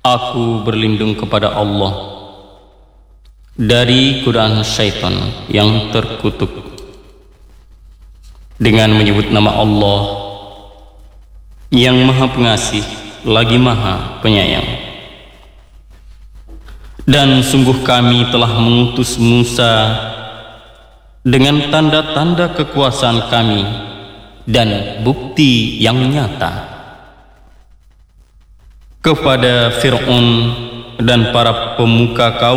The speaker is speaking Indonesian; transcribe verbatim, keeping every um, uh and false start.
Aku berlindung kepada Allah dari godaan syaitan yang terkutuk dengan menyebut nama Allah yang Maha Pengasih lagi Maha Penyayang. Dan sungguh kami telah mengutus Musa dengan tanda-tanda kekuasaan kami dan bukti yang nyata kepada Fir'aun dan para pemuka kaum